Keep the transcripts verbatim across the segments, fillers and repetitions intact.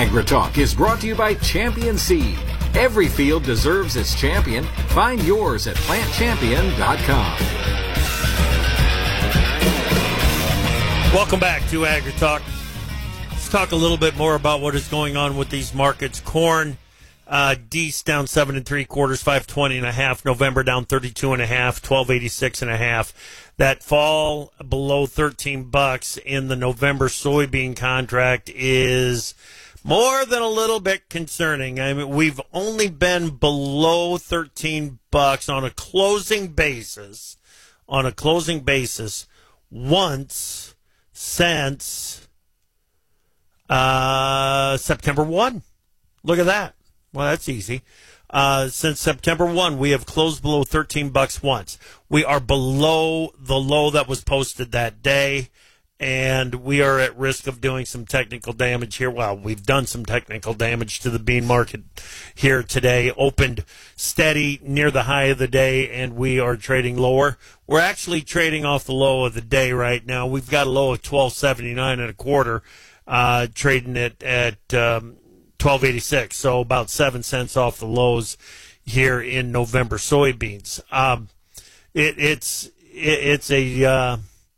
AgriTalk is brought to you by Champion Seed. Every field deserves its champion. Find yours at plant champion dot com. Welcome back to AgriTalk. Let's talk a little bit more about what is going on with these markets. Corn, uh, Dees down seven and three quarters, five twenty and a half. November down thirty-two and a half, twelve eighty-six and a half. That fall below thirteen bucks in the November soybean contract is more than a little bit concerning. I mean, we've only been below thirteen bucks on a closing basis, on a closing basis once since uh, September first. Look at that. Well, that's easy. Uh, since September first, we have closed below thirteen bucks once. We are below the low that was posted that day, and we are at risk of doing some technical damage here. Well, we've done some technical damage to the bean market here today. Opened steady near the high of the day, and we are trading lower. We're actually trading off the low of the day right now. We've got a low of twelve seventy-nine and a quarter, uh, trading it at um, twelve eighty-six, so about seven cents off the lows here in November soybeans. Um, it, it's it, it's a uh,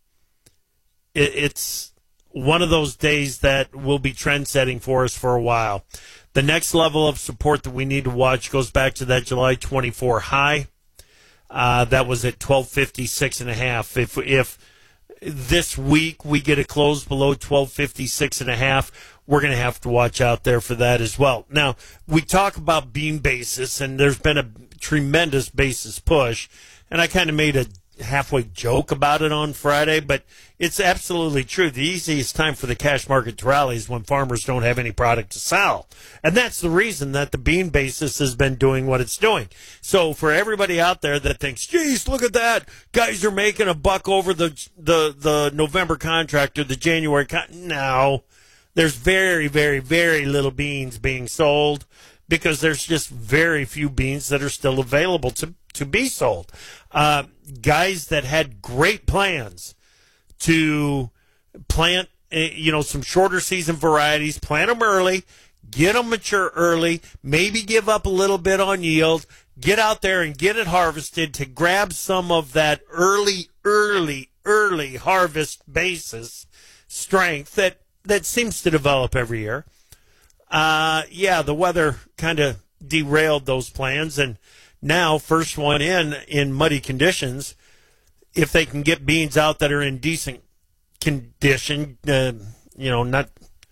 it, it's one of those days that will be trend setting for us for a while. The next level of support that we need to watch goes back to that July twenty-four high. Uh, that was at twelve fifty-six and a half. If if this week we get a close below twelve fifty-six and a half, we're going to have to watch out there for that as well. Now, we talk about bean basis, and there's been a tremendous basis push, and I kind of made a halfway joke about it on Friday, but it's absolutely true. The easiest time for the cash market to rally is when farmers don't have any product to sell. And that's the reason that the bean basis has been doing what it's doing. So for everybody out there that thinks, geez, look at that, guys are making a buck over the the, the November contract or the January contract. No. There's very, very, very little beans being sold because there's just very few beans that are still available to, to be sold. Uh, guys that had great plans to plant, uh, you know, some shorter season varieties, plant them early, get them mature early, maybe give up a little bit on yield, get out there and get it harvested to grab some of that early, early, early harvest basis strength that that seems to develop every year. Uh, yeah, the weather kind of derailed those plans, and now first one in in muddy conditions, if they can get beans out that are in decent condition, uh, you know, not,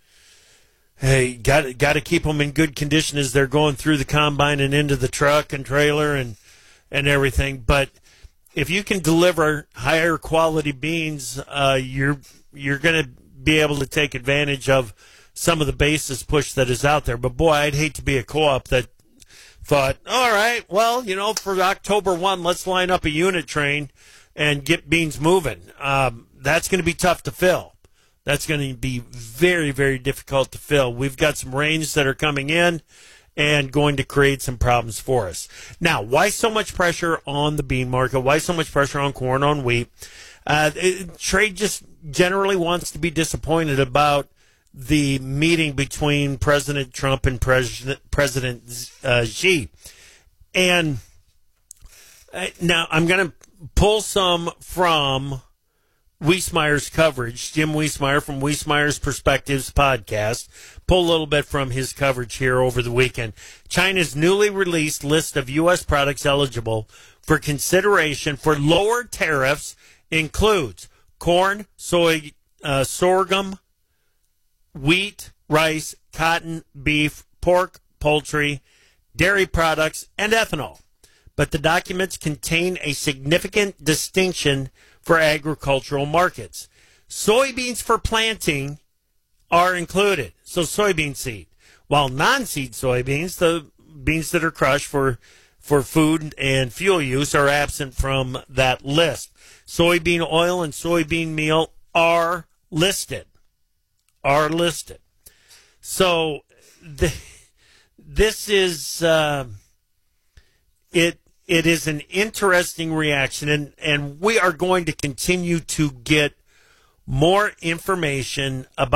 hey, got got to keep them in good condition as they're going through the combine and into the truck and trailer and and everything. But if you can deliver higher quality beans, uh, you're you're going to be able to take advantage of some of the basis push that is out there. But boy, I'd hate to be a co-op that thought, all right, well, you know, for October first, let's line up a unit train and get beans moving. Um, that's going to be tough to fill. That's going to be very, very difficult to fill. We've got some rains that are coming in and going to create some problems for us. Now, why so much pressure on the bean market? Why so much pressure on corn, on wheat? Uh, it, trade just generally wants to be disappointed about the meeting between President Trump and President President uh, Xi. And uh, now I'm going to pull some from Wiesmeyer's coverage, Jim Wiesmeyer from Wiesmeyer's Perspectives podcast. Pull a little bit from his coverage here over the weekend. China's newly released list of U S products eligible for consideration for lower tariffs includes corn, soy, uh, sorghum, wheat, rice, cotton, beef, pork, poultry, dairy products, and ethanol. But the documents contain a significant distinction for agricultural markets. Soybeans for planting are included, so soybean seed, while non-seed soybeans, the beans that are crushed for for food and fuel use, are absent from that list. Soybean oil and soybean meal are listed. Are listed. So the, this is uh, it. It is an interesting reaction, and, and we are going to continue to get more information about